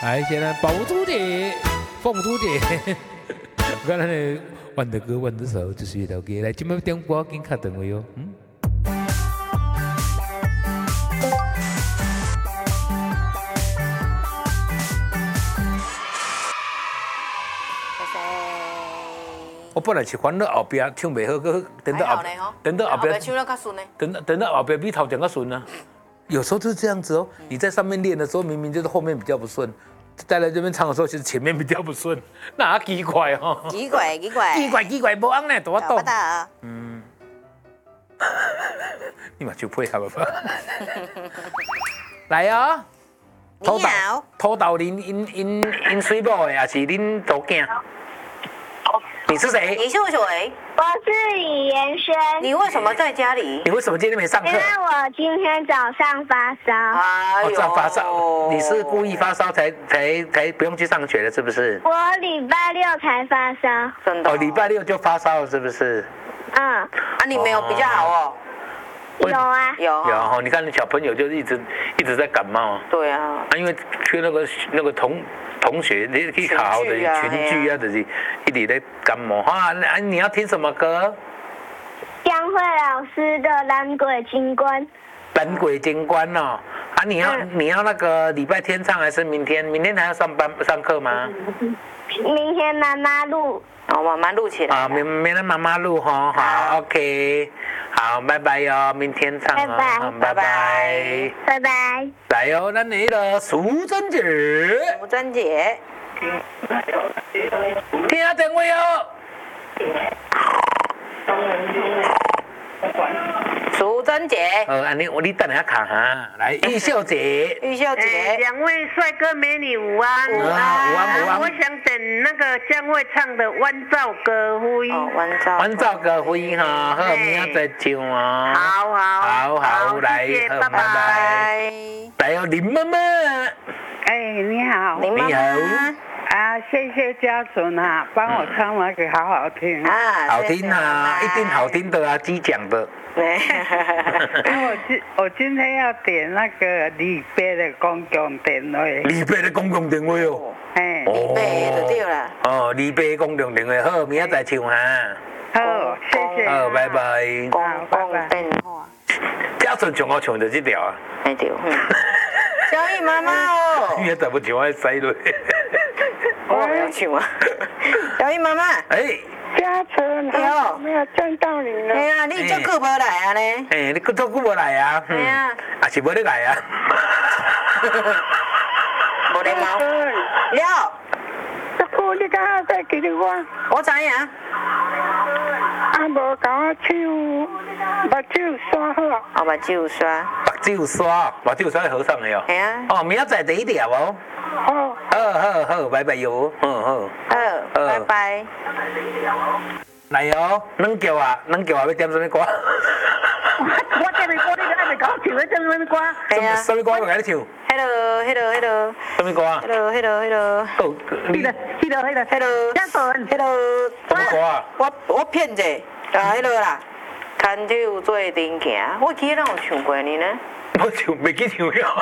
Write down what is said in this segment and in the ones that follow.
来，现在宝珠姐、凤珠姐，我看咱的玩的歌、玩的手就是一条街。来，今麦点歌，紧卡电话哦。我本来是烦恼后边唱袂好，佮等到后边唱了较顺呢。 等到后边比头前较顺啊。有时候就是这样子哦，你在上面练的时候，明明就是后面比较不顺，再来这边唱的时候，其实前面比较不顺，那奇怪哦。 奇怪， 无安呢，多懂。 大。 你嘛就配合吧。来啊！土豆因水某的，还是恁祖囝？你是谁？ 你是谁？ 我是李延轩。 你为什么在家里？ 你为什么今天没上课？ 因为我今天早上发烧。 哎呦， 发烧，你是故意发烧才不用去上学的，是不是？ 我礼拜六才发烧。 真的？ 哦，礼拜六就发烧了，是不是？ 啊， 你没有比较好哦？ 有啊。 有，你看小朋友就一直在感冒。 对啊。 因为去那个同学，你去好好的群聚啊，就是一直在感冒啊。你要听什么歌？ 江蕙老师的《蓝鬼金冠》。 蓝鬼金冠哦，你要那个礼拜天唱还是明天？明天还要上课吗？ 明天妈妈录。 慢慢录起来。 啊，明天妈妈录哈，好 ，OK， 好，拜拜哟，明天唱哦，拜拜。来哟，咱那个淑珍姐。听下电话哟。 淑珍姐。 你等下看哈，来玉秀姐。 两位帅哥美女午安。 午安。 我想等那个江蕙唱的《弯照歌辉》。 弯照歌辉哈，好，明仔再唱哦。好，来，拜拜。来哟，林妈妈。 你好。 你好。 谢谢嘉纯啊，帮我唱那个好好听啊， 好听啊，一定好听的啊，机奖的。 我今天要点那个李白的公共电话。 李白的公共电话哦。 李白就对了。 哦，李白公共电话好，明仔再唱哈。 好，谢谢。 好，拜拜。 公共电话。 嘉纯上好唱就这条啊。 对。小雨妈妈哦。 你也怎么唱爱塞落？ 我没有唱啊。小雨妈妈。 嘉纯，没有见到你了。 哎呀，你这久无来啊呢？ 你这久无来啊？ 哎呀， 还是无你来啊？ 无礼貌。了。 你敢还在记得我？ 我知影。 无甲我唱，目睭刷好。 目睭刷。 目睭刷和尚的哦。 系啊。 哦，明仔载第一条哦。好，拜拜哟。好， 拜拜。 来哟，软叫啊，要点什么歌？ 我这边歌你还没搞唱，要点什么歌？ 什么歌要给你唱 ？Hello。 什么歌啊 ？Hello。 嘉纯。 什么歌啊？ 我骗者，Hello 啦。牵手做阵行，我记得咱有唱过你呢。 我唱，袂记唱了。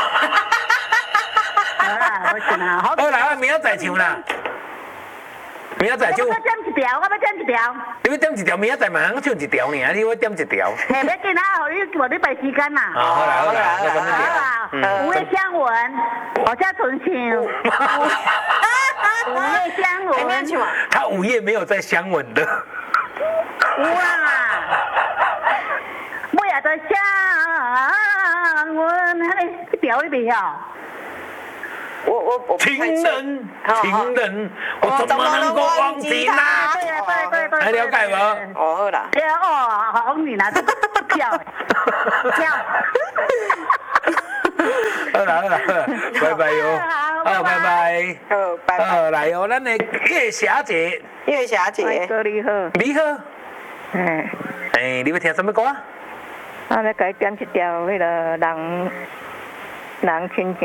好啦，明仔再唱啦。明仔再唱。 我要点一条。 你要点一条，明仔再慢慢唱一条尔，你要点一条。 要紧啊，你排时间嘛。 好啦，那什么条？ 午夜相吻，我叫纯情。午夜相吻。 他午夜没有在相吻的。 哇！我也在相吻，那条你袂晓？ 我情人，我怎么能够忘记他？ 对。 还了解无？ 好啦。 好你拿这跳。 好啦，拜拜哟。好，拜拜。 好，拜拜。 好，来哟，咱的月霞姐。 哥你好。 你好。你要听什么歌？ 我来给你点一条那个人亲情。